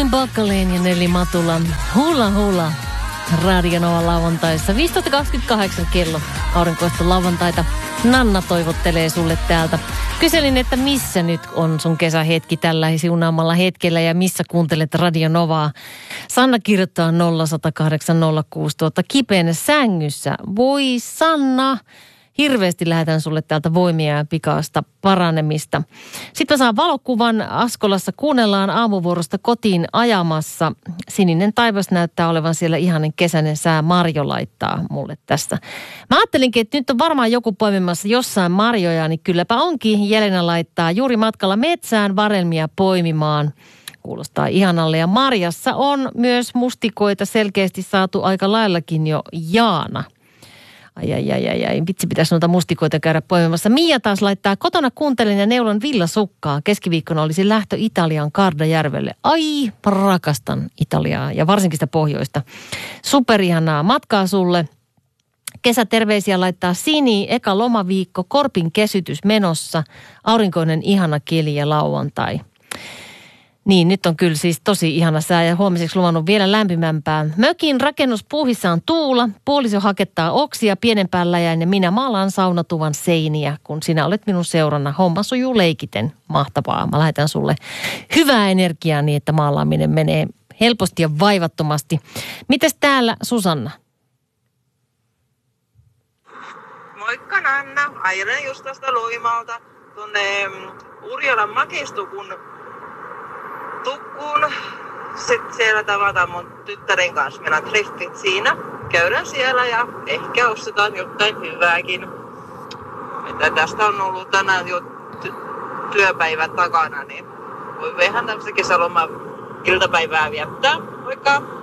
Bakkaleen ja Nelli Matula. Hula hula. Radio Nova lauantaissa. 15.28 kello. Aurinkoista lauantaita. Nanna toivottelee sulle täältä. Kyselin, että missä nyt on sun kesähetki tällä siunaamalla hetkellä ja missä kuuntelet Radio Novaa. Sanna kirjoittaa 0806000 kipeänä sängyssä. Voi Sanna! Hirveästi lähetän sulle täältä voimia ja pikaista paranemista. Sitten mä saan valokuvan Askolassa. Kuunnellaan aamuvuorosta kotiin ajamassa. Sininen taivas näyttää olevan siellä ihanen kesäinen sää. Marjo laittaa mulle tästä. Mä ajattelinkin, että nyt on varmaan joku poimimassa jossain marjoja, niin kylläpä onkin. Jelena laittaa juuri matkalla metsään varelmia poimimaan. Kuulostaa ihanalle. Ja marjassa on myös mustikoita selkeästi saatu aika laillakin jo Jaana. Ai. Vitsi, pitäisi noita mustikoita käydä poimimassa. Mia taas laittaa, kotona kuuntelen ja neulon villasukkaa. Keskiviikkona olisi lähtö Italian Kardajärvelle. Ai, rakastan Italiaa ja varsinkin sitä pohjoista. Superihanaa matkaa sulle. Kesäterveisiä laittaa Sini, eka lomaviikko, korpin kesytys menossa. Aurinkoinen ihana keli ja lauantai. Niin, nyt on kyllä siis tosi ihana sää ja huomiseksi luvannut vielä lämpimämpää. Mökin rakennuspuuhissa on tuula, puoliso hakettaa oksia pienempään läjään ja minä maalaan saunatuvan seiniä, kun sinä olet minun seurana. Homma sujuu leikiten. Mahtavaa. Mä lähetän sulle hyvää energiaa niin, että maalaaminen menee helposti ja vaivattomasti. Mites täällä Susanna? Moikka Nanna. Ajelen just tästä Loimalta tuonne Urjalan Makistukun tukkuun. Sitten siellä tavataan mun tyttären kanssa. Meillä on treffit siinä. Käydään siellä ja ehkä ostetaan jotain hyvääkin. Että tästä on ollut tänään jo työpäivät takana, niin voi vähän tämmöistä kesäloma iltapäivää viettää. Moikka!